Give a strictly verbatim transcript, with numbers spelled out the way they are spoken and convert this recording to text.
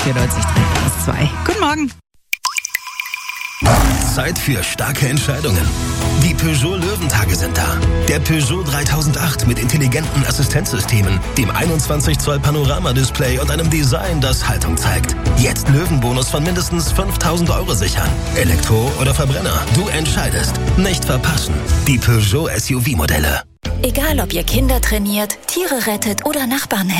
vierundneunzig drei plus zwei. Guten Morgen. Zeit für starke Entscheidungen. Die Peugeot Löwentage sind da. Der Peugeot dreitausendacht mit intelligenten Assistenzsystemen, dem einundzwanzig Zoll Panorama-Display und einem Design, das Haltung zeigt. Jetzt Löwenbonus von mindestens fünftausend Euro sichern. Elektro oder Verbrenner, du entscheidest. Nicht verpassen. Die Peugeot S U V-Modelle. Egal ob ihr Kinder trainiert, Tiere rettet oder Nachbarn helft.